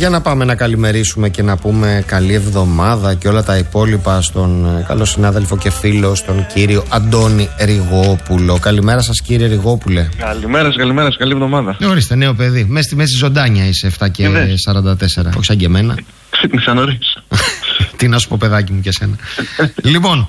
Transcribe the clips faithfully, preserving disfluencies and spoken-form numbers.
Για να πάμε να καλημερίσουμε και να πούμε καλή εβδομάδα και όλα τα υπόλοιπα στον καλό συνάδελφο και φίλο, στον κύριο Αντώνη Ριγόπουλο. Καλημέρα σας, κύριε Ριγόπουλε. Καλημέρα σας, καλημέρα σας, καλή εβδομάδα. Ορίστε, νέο παιδί. Μέσα στη μέση ζωντάνια είσαι, επτά και σαράντα τέσσερα. Όχι σαν και εμένα. Ξύπνησα νωρίς. Τι να σου πω, παιδάκι μου, και εσένα. Λοιπόν,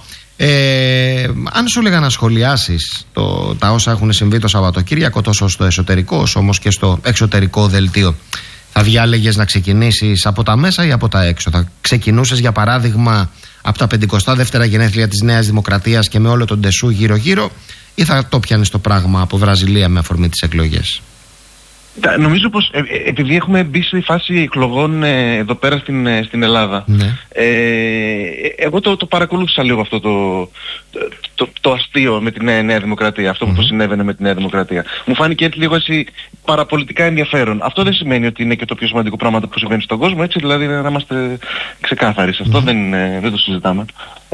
ε, αν σου έλεγα να σχολιάσεις το, τα όσα έχουν συμβεί το Σαββατοκύριακο, τόσο στο εσωτερικό όσο όμως και στο εξωτερικό δελτίο, θα διάλεγες να ξεκινήσεις από τα μέσα ή από τα έξω? Θα ξεκινούσες, για παράδειγμα, από τα πενηκοστά δεύτερα γενέθλια της Νέας Δημοκρατίας και με όλο τον τεσού γύρω-γύρω, ή θα το πιάνεις το πράγμα από Βραζιλία με αφορμή τις εκλογές? Νομίζω πως ε, ε, επειδή έχουμε μπει στη φάση εκλογών ε, εδώ πέρα στην, ε, στην Ελλάδα, ναι. ε, εγώ το, το παρακολούθησα λίγο αυτό το, το, το, το αστείο με τη Νέα, Νέα Δημοκρατία, αυτό mm-hmm. που συνέβαινε με τη Νέα Δημοκρατία. Μου φάνηκε έτσι λίγο έτσι παραπολιτικά ενδιαφέρον. Αυτό δεν σημαίνει ότι είναι και το πιο σημαντικό πράγμα που συμβαίνει στον κόσμο, έτσι, δηλαδή να είμαστε ξεκάθαροι σε αυτό, mm-hmm. δεν, δεν το συζητάμε.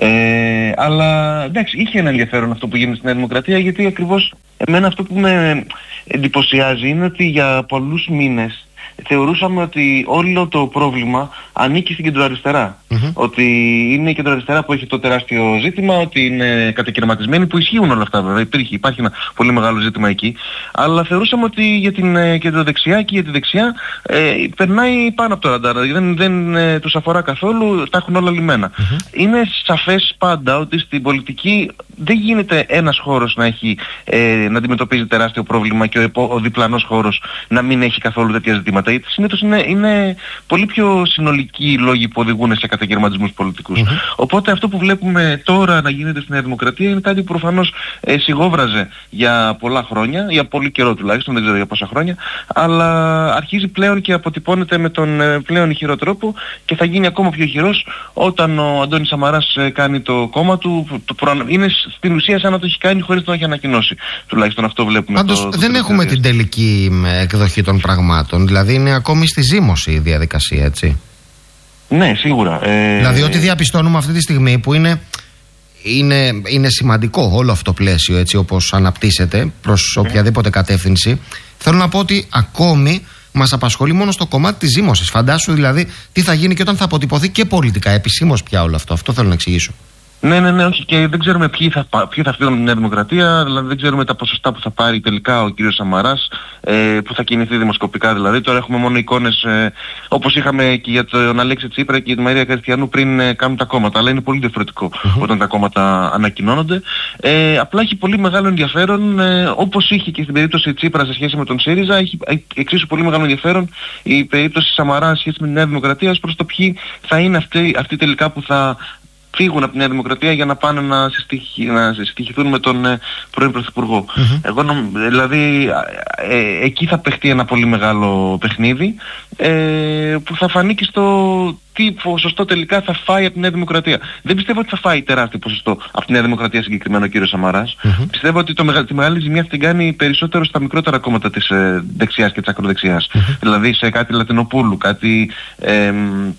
Ε, αλλά εντάξει, είχε ένα ενδιαφέρον αυτό που γίνεται στη Νέα Δημοκρατία, γιατί ακριβώς εμένα αυτό που με εντυπωσιάζει είναι ότι για πολλούς μήνες θεωρούσαμε ότι όλο το πρόβλημα ανήκει στην κεντροαριστερά. Mm-hmm. Ότι είναι η κεντροαριστερά που έχει το τεράστιο ζήτημα, ότι είναι κατακαιρματισμένη, που ισχύουν όλα αυτά βέβαια. Υπήρχε, υπάρχει ένα πολύ μεγάλο ζήτημα εκεί. Αλλά θεωρούσαμε ότι για την ε, κεντροδεξιά και για τη δεξιά ε, περνάει πάνω από το ραντάρ. Δεν, δεν ε, τους αφορά καθόλου, τα έχουν όλα λυμμένα. Mm-hmm. Είναι σαφές πάντα ότι στην πολιτική δεν γίνεται ένας χώρος να, έχει, ε, να αντιμετωπίζει τεράστιο πρόβλημα και ο, ο διπλανός χώρος να μην έχει καθόλου τέτοια ζητήματα. Συνήθως είναι, είναι πολύ πιο συνολικοί οι λόγοι που οδηγούν σε καταγερματισμούς πολιτικούς. Mm-hmm. Οπότε αυτό που βλέπουμε τώρα να γίνεται στη Νέα Δημοκρατία είναι κάτι που προφανώς ε, σιγόβραζε για πολλά χρόνια, για πολύ καιρό τουλάχιστον, δεν ξέρω για πόσα χρόνια, αλλά αρχίζει πλέον και αποτυπώνεται με τον ε, πλέον ηχηρό τρόπο και θα γίνει ακόμα πιο ηχηρός όταν ο Αντώνης Σαμαράς ε, κάνει το κόμμα του. Το προανα... Είναι στην ουσία σαν να το έχει κάνει χωρίς να το έχει ανακοινώσει. Τουλάχιστον αυτό βλέπουμε. Πάντως το, το δεν έχουμε την τελική εκδοχή των πραγμάτων. Δηλαδή είναι ακόμη στη ζύμωση η διαδικασία, έτσι. Ναι, σίγουρα. Ε... Δηλαδή ό,τι διαπιστώνουμε αυτή τη στιγμή, που είναι, είναι, είναι σημαντικό όλο αυτό το πλαίσιο, έτσι όπως αναπτύσσεται προς οποιαδήποτε κατεύθυνση, θέλω να πω ότι ακόμη μας απασχολεί μόνο στο κομμάτι της ζύμωσης. Φαντάσου δηλαδή τι θα γίνει και όταν θα αποτυπωθεί και πολιτικά επισήμως πια όλο αυτό. Αυτό θέλω να εξηγήσω. Ναι, ναι, ναι, όχι, και δεν ξέρουμε ποιοι θα, ποιοι θα φύγουν από τη Νέα Δημοκρατία, δηλαδή δεν ξέρουμε τα ποσοστά που θα πάρει τελικά ο κύριος Σαμαράς, ε, που θα κινηθεί δημοσκοπικά δηλαδή. Τώρα έχουμε μόνο εικόνες ε, όπως είχαμε και για τον Αλέξη Τσίπρα και τη Μαρία Κριστιανού πριν ε, κάνουν τα κόμματα, αλλά είναι πολύ διαφορετικό mm-hmm. όταν τα κόμματα ανακοινώνονται. Ε, απλά έχει πολύ μεγάλο ενδιαφέρον, ε, όπως είχε και στην περίπτωση Τσίπρα σε σχέση με τον ΣΥΡΙΖΑ, έχει εξίσου πολύ μεγάλο ενδιαφέρον η περίπτωση Σαμαρά σε σχέση με τη Νέα Δημοκρατία, προς το ποιοι θα είναι αυτοί, αυτοί τελικά που θα φύγουν από τη Νέα Δημοκρατία για να πάνε να, συστοιχη, να συστοιχηθούν με τον ε, πρώην Πρωθυπουργό. Mm-hmm. Εγώ νομ, δηλαδή ε, εκεί θα παιχτεί ένα πολύ μεγάλο παιχνίδι ε, που θα φανεί και στο τι ποσοστό τελικά θα φάει από τη Νέα Δημοκρατία. Δεν πιστεύω ότι θα φάει τεράστιο ποσοστό από τη Νέα Δημοκρατία συγκεκριμένο ο κύριος Σαμαράς. Mm-hmm. Πιστεύω ότι το, τη μεγάλη ζημιά θα την κάνει περισσότερο στα μικρότερα κόμματα της ε, δεξιάς και της ακροδεξιάς. Mm-hmm. Δηλαδή σε κάτι Λατινοπούλου, κάτι Ε,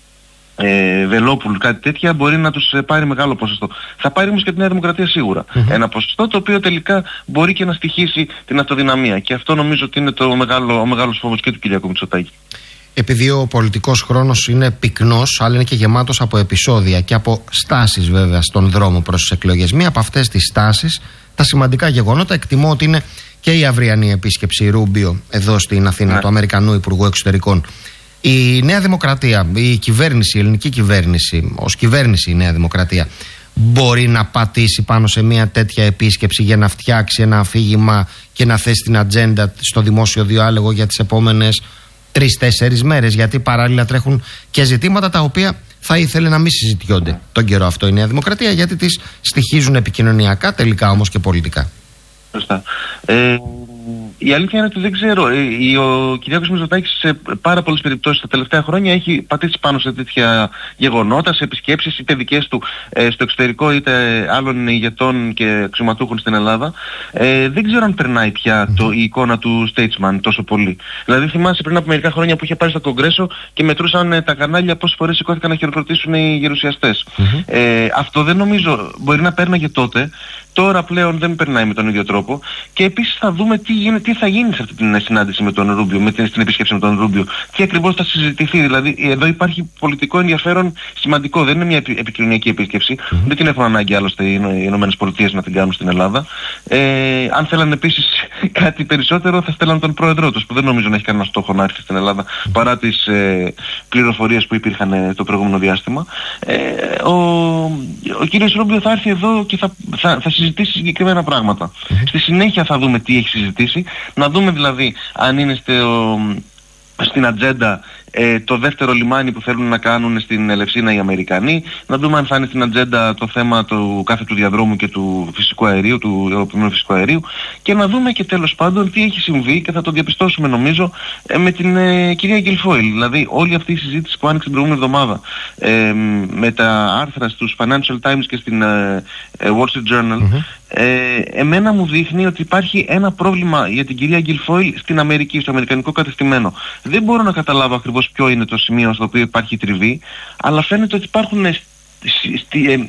Ε, Βελόπουλου, κάτι τέτοια, μπορεί να τους ε, πάρει μεγάλο ποσοστό. Θα πάρει όμως και τη Νέα Δημοκρατία σίγουρα. Mm-hmm. Ένα ποσοστό το οποίο τελικά μπορεί και να στοιχίσει την αυτοδυναμία. Και αυτό νομίζω ότι είναι το μεγάλο, ο μεγάλος φόβος και του Κυριάκου Μητσοτάκη. Επειδή ο πολιτικός χρόνος είναι πυκνός, αλλά είναι και γεμάτος από επεισόδια και από στάσεις βέβαια στον δρόμο προς τις εκλογές. Μία από αυτές τις στάσεις, τα σημαντικά γεγονότα, εκτιμώ ότι είναι και η αυριανή επίσκεψη Ρούμπιο εδώ στην Αθήνα, ναι. του Αμερικανού Υπουργού Εξωτερικών. Η Νέα Δημοκρατία, η κυβέρνηση, η ελληνική κυβέρνηση, ως κυβέρνηση η Νέα Δημοκρατία, μπορεί να πατήσει πάνω σε μια τέτοια επίσκεψη για να φτιάξει ένα αφήγημα και να θέσει την ατζέντα στο δημόσιο διάλογο για τις επόμενες τρεις-τέσσερις μέρες? Γιατί παράλληλα τρέχουν και ζητήματα τα οποία θα ήθελε να μην συζητιόνται τον καιρό αυτό η Νέα Δημοκρατία, γιατί τις στοιχίζουν επικοινωνιακά, τελικά όμως και πολιτικά. Σωστά. Ε, η αλήθεια είναι ότι δεν ξέρω. Ε, ο Κυριάκος Μητσοτάκης σε πάρα πολλές περιπτώσεις τα τελευταία χρόνια έχει πατήσει πάνω σε τέτοια γεγονότα, σε επισκέψεις είτε δικές του ε, στο εξωτερικό είτε άλλων ηγετών και αξιωματούχων στην Ελλάδα. Ε, δεν ξέρω αν περνάει πια το, η εικόνα του statesman τόσο πολύ. Δηλαδή θυμάσαι πριν από μερικά χρόνια που είχε πάρει στο Κογκρέσο και μετρούσαν ε, τα κανάλια πόσες φορές σηκώθηκαν να χειροκροτήσουν οι γερουσιαστές. Mm-hmm. Ε, αυτό δεν νομίζω, μπορεί να πέρναγε τότε. Τώρα πλέον δεν περνάει με τον ίδιο τρόπο. Και επίσης θα δούμε τι, γίνει, τι θα γίνει σε αυτή την συνάντηση με τον Ρούμπιο, με την, στην επίσκεψη με τον Ρούμπιο. Τι ακριβώς θα συζητηθεί. Δηλαδή, εδώ υπάρχει πολιτικό ενδιαφέρον σημαντικό. Δεν είναι μια επι, επικοινωνιακή επίσκεψη. Mm-hmm. Δεν την έχουν ανάγκη άλλωστε οι ΗΠΑ να την κάνουν στην Ελλάδα. Ε, αν θέλανε επίσης κάτι περισσότερο, θα στέλναν τον πρόεδρό τους, που δεν νομίζω να έχει κανένα στόχο να έρθει στην Ελλάδα, mm-hmm. παρά τις ε, πληροφορίες που υπήρχαν ε, το προηγούμενο διάστημα. Ε, ο, ο κύριος Ρούμπιο θα έρθει εδώ και θα, θα, θα συζητήσει συγκεκριμένα πράγματα. Mm-hmm. Στη συνέχεια θα δούμε τι έχει συζητήσει, να δούμε δηλαδή αν είναι στο, στην ατζέντα ε, το δεύτερο λιμάνι που θέλουν να κάνουν στην Ελευσίνα οι Αμερικανοί, να δούμε αν θα είναι στην ατζέντα το θέμα του κάθετου διαδρόμου και του φυσικού αερίου, του ευρωπαϊκού φυσικού αερίου, και να δούμε και τέλος πάντων τι έχει συμβεί, και θα το διαπιστώσουμε νομίζω ε, με την ε, κυρία Γκιλφόιλ. Δηλαδή όλη αυτή η συζήτηση που άνοιξε την προηγούμενη εβδομάδα ε, με τα άρθρα στους Financial Times και στην ε, ε, Wall Street Journal, mm-hmm. ε, εμένα μου δείχνει ότι υπάρχει ένα πρόβλημα για την κυρία Γκιλφόιλ στην Αμερική, στο αμερικανικό κατεστημένο. Δεν μπορώ να καταλάβω ακριβώς ποιο είναι το σημείο στο οποίο υπάρχει τριβή, αλλά φαίνεται ότι υπάρχουν στη, ε,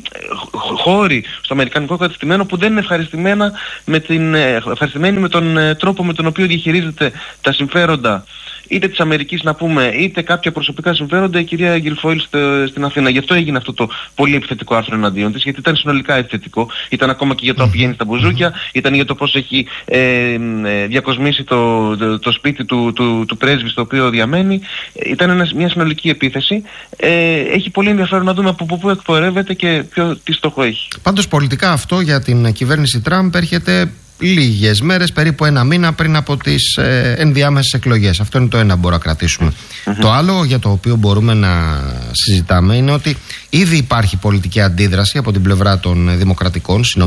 χώροι στο αμερικανικό κατεστημένο που δεν είναι ευχαριστημένα με την, ε, ευχαριστημένοι με τον ε, τρόπο με τον οποίο διαχειρίζεται τα συμφέροντα είτε της Αμερικής, να πούμε, είτε κάποια προσωπικά συμφέροντα η κυρία Γκιλφόιλ στην Αθήνα. Γι' αυτό έγινε αυτό το πολύ επιθετικό άρθρο εναντίον της, γιατί ήταν συνολικά επιθετικό. Ήταν ακόμα και για το να πηγαίνει στα μπουζούκια, ήταν για το πώς έχει ε, ε, διακοσμήσει το, το, το σπίτι του, του, του πρέσβη στο οποίο διαμένει. Ήταν ένα, μια συνολική επίθεση. Ε, έχει πολύ ενδιαφέρον να δούμε από πού εκπορεύεται και ποιο, τι στόχο έχει. Πάντως πολιτικά αυτό για την κυβέρνηση Τραμπ έρχεται λίγες μέρες, περίπου ένα μήνα πριν από τις ε, ενδιάμεσες εκλογές. Αυτό είναι το ένα που μπορούμε να κρατήσουμε. Mm-hmm. Το άλλο για το οποίο μπορούμε να συζητάμε είναι ότι ήδη υπάρχει πολιτική αντίδραση από την πλευρά των δημοκρατικών στις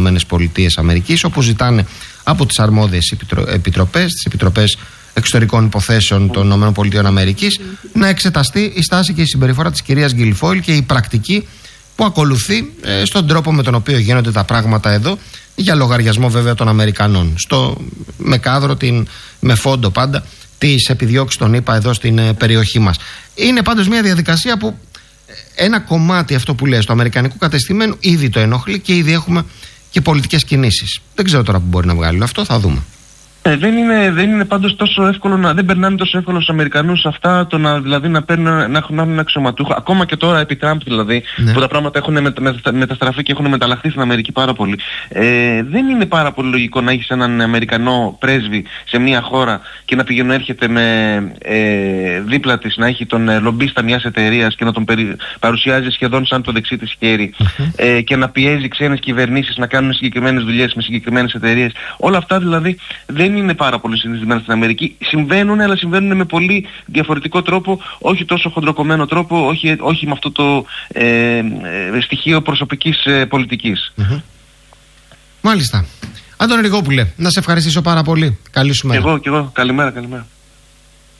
ΗΠΑ, όπου ζητάνε από τις αρμόδιες επιτροπές, τις επιτροπές εξωτερικών υποθέσεων των ΗΠΑ, να εξεταστεί η στάση και η συμπεριφορά της κυρίας Γκιλφόιλ και η πρακτική που ακολουθεί ε, στον τρόπο με τον οποίο γίνονται τα πράγματα εδώ, για λογαριασμό βέβαια των Αμερικανών, στο, με κάδρο, την, με φόντο πάντα, τις επιδιώξεις των ΗΠΑ εδώ στην ε, περιοχή μας. Είναι πάντως μια διαδικασία που ένα κομμάτι, αυτό που λέει, στο αμερικανικό κατεστημένο ήδη το ενοχλεί και ήδη έχουμε και πολιτικές κινήσεις. Δεν ξέρω τώρα που μπορεί να βγάλει αυτό, θα δούμε. Ε, δεν, είναι, δεν είναι πάντως τόσο εύκολο να, δεν περνάνε τόσο εύκολο στους Αμερικανούς αυτά, το να, δηλαδή, να, παίρνουν, να έχουν ένα αξιωματούχο. Ακόμα και τώρα επί Τραμπ δηλαδή, ναι. που τα πράγματα έχουν μετα, μετα, μεταστραφεί και έχουν μεταλλαχθεί στην Αμερική πάρα πολύ. Ε, δεν είναι πάρα πολύ λογικό να έχεις έναν Αμερικανό πρέσβη σε μια χώρα και να πηγαίνει έρχεται με ε, δίπλα της, να έχει τον ε, λομπίστα μιας εταιρείας και να τον περι, παρουσιάζει σχεδόν σαν το δεξί της χέρι mm-hmm. ε, και να πιέζει ξένες κυβερνήσεις να κάνουν συγκεκριμένες δουλειές με συγκεκριμένες εταιρείες. Όλα αυτά δηλαδή δεν είναι πάρα πολύ συνηθισμένα στην Αμερική. Συμβαίνουν, αλλά συμβαίνουν με πολύ διαφορετικό τρόπο, όχι τόσο χοντροκομμένο τρόπο, όχι, όχι με αυτό το ε, ε, στοιχείο προσωπικής ε, πολιτικής. Mm-hmm. Μάλιστα. Άντωνη Ριγόπουλε, να σε ευχαριστήσω πάρα πολύ. Καλή σου μέρα. Και εγώ, και εγώ. Καλημέρα, καλημέρα.